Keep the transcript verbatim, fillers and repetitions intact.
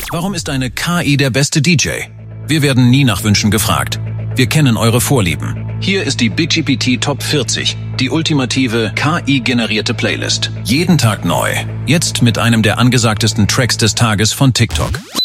Warum ist eine K I der beste D J? Wir werden nie nach Wünschen gefragt. Wir kennen eure Vorlieben. Hier ist die Big G P T Top vierzig, die ultimative K I-generierte Playlist. Jeden Tag neu. Jetzt mit einem der angesagtesten Tracks des Tages von TikTok.